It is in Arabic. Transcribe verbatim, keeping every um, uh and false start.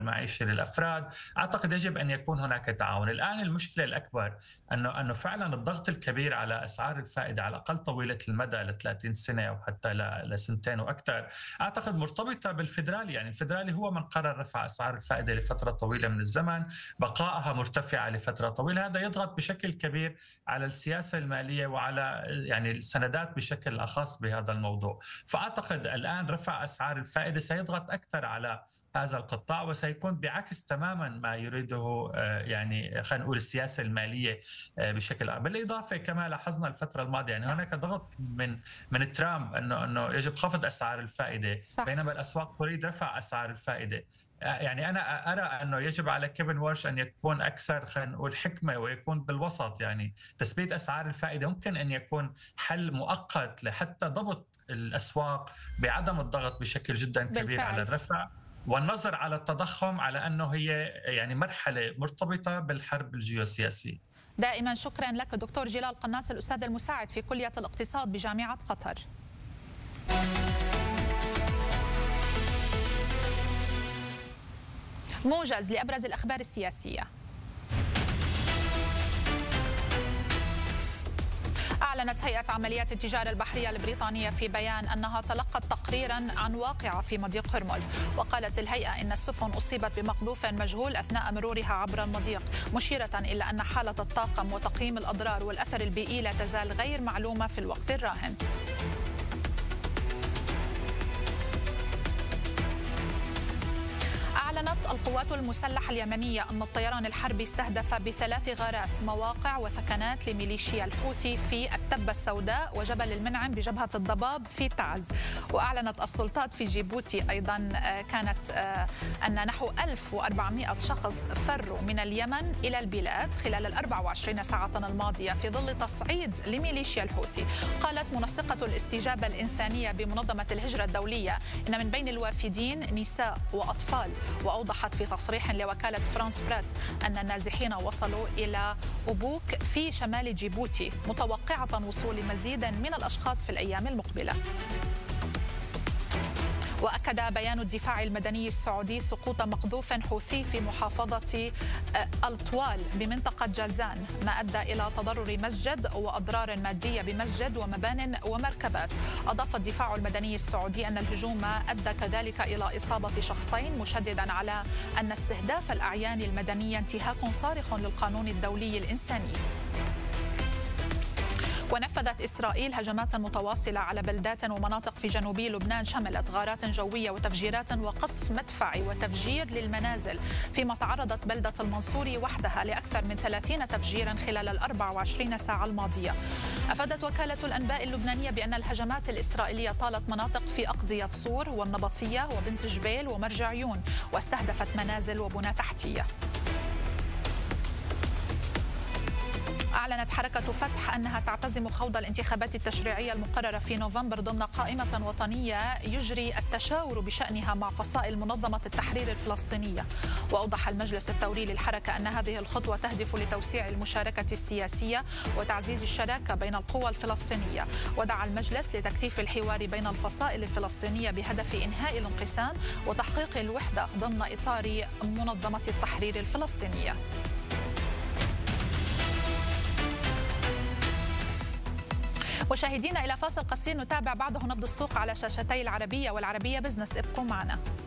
المعيشة للأفراد. أعتقد يجب أن يكون هناك تعاون. الآن المشكلة الأكبر أنه أنه فعلا الضغط الكبير على أسعار الفائدة على الأقل طويلة المدى ل ثلاثين سنة أو حتى لسنتين وأكثر، أعتقد مرتبطة بالفيدرالي. يعني الفيدرالي هو من قرر رفع أسعار الفائدة لفترة طويلة من الزمن، بقائها مرتفعة لفترة طويلة، هذا يضغط بشكل كبير على السياسة المالية وعلى يعني السندات بشكل أخص بهذا الموضوع. فأعتقد الآن رفع أسعار الفائدة سيضغط أكثر على هذا القطاع وسيكون بعكس تماما ما يريده يعني خلينا نقول السياسه الماليه بشكل عام. بالاضافه كما لاحظنا الفتره الماضيه يعني هناك ضغط من من ترامب انه انه يجب خفض اسعار الفائده، صح. بينما الاسواق تريد رفع اسعار الفائده. يعني انا ارى انه يجب على كيفن وارش ان يكون اكثر خلينا نقول حكمه ويكون بالوسط. يعني تثبيت اسعار الفائده ممكن ان يكون حل مؤقت لحتى ضبط الاسواق بعدم الضغط بشكل جدا كبير بالفعل. على الرفع، والنظر على التضخم على أنه هي يعني مرحلة مرتبطة بالحرب الجيوسياسية. دائما شكرا لك دكتور جلال قناص، الأستاذ المساعد في كلية الاقتصاد بجامعة قطر. موجز لأبرز الأخبار السياسية. أعلنت هيئة عمليات التجارة البحرية البريطانية في بيان أنها تلقت تقريرا عن واقعة في مضيق هرمز، وقالت الهيئة إن السفن أصيبت بمقذوف مجهول أثناء مرورها عبر المضيق، مشيرة إلى أن حالة الطاقم وتقييم الأضرار والأثر البيئي لا تزال غير معلومة في الوقت الراهن. أعلنت القوات المسلحة اليمنية أن الطيران الحربي استهدف بثلاث غارات مواقع وثكنات لميليشيا الحوثي في التبة السوداء وجبل المنعم بجبهة الضباب في تعز. وأعلنت السلطات في جيبوتي أيضا كانت أن نحو ألف وأربعمائة شخص فروا من اليمن إلى البلاد خلال الأربع وعشرين ساعة الماضية في ظل تصعيد لميليشيا الحوثي. قالت منسقة الاستجابة الإنسانية بمنظمة الهجرة الدولية إن من بين الوافدين نساء وأطفال. وأوضحت في تصريح لوكالة فرانس بريس أن النازحين وصلوا إلى أبوك في شمال جيبوتي، متوقعة وصول مزيد من الأشخاص في الأيام المقبلة. وأكد بيان الدفاع المدني السعودي سقوط مقذوف حوثي في محافظة الطوال بمنطقة جازان، ما أدى إلى تضرر مسجد وأضرار مادية بمسجد ومبان ومركبات. أضاف الدفاع المدني السعودي أن الهجوم أدى كذلك إلى إصابة شخصين، مشددا على أن استهداف الأعيان المدنية انتهاك صارخ للقانون الدولي الإنساني. ونفذت إسرائيل هجمات متواصلة على بلدات ومناطق في جنوبي لبنان شملت غارات جوية وتفجيرات وقصف مدفعي وتفجير للمنازل، فيما تعرضت بلدة المنصوري وحدها لأكثر من ثلاثين تفجيرا خلال الأربع وعشرين ساعة الماضية. أفادت وكالة الأنباء اللبنانية بأن الهجمات الإسرائيلية طالت مناطق في أقضية صور والنبطية وبنت جبيل ومرج عيون، واستهدفت منازل وبنى تحتية. أعلنت حركة فتح أنها تعتزم خوض الانتخابات التشريعية المقررة في نوفمبر ضمن قائمة وطنية يجري التشاور بشأنها مع فصائل منظمة التحرير الفلسطينية. وأوضح المجلس الثوري للحركة أن هذه الخطوة تهدف لتوسيع المشاركة السياسية وتعزيز الشراكة بين القوى الفلسطينية. ودعا المجلس لتكثيف الحوار بين الفصائل الفلسطينية بهدف إنهاء الانقسام وتحقيق الوحدة ضمن إطار منظمة التحرير الفلسطينية. مشاهدينا إلى فاصل قصير نتابع بعده نبض السوق على شاشتي العربية والعربية بزنس، ابقوا معنا.